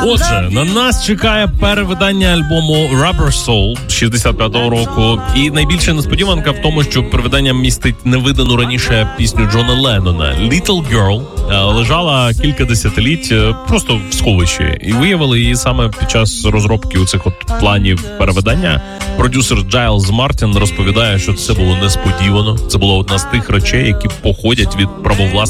Отже, на нас чекає перевидання альбому Rubber Soul 65-го року. І найбільша несподіванка в тому, що перевидання містить невидану раніше пісню Джона Леннона «Little Girl». Лежала кілька десятиліть просто в сховищі. І виявили її саме під час розробки у цих от планів перевидання. Продюсер Джайлз Мартін розповідає, що це було несподівано. Це була одна з тих речей, які походять від правовласників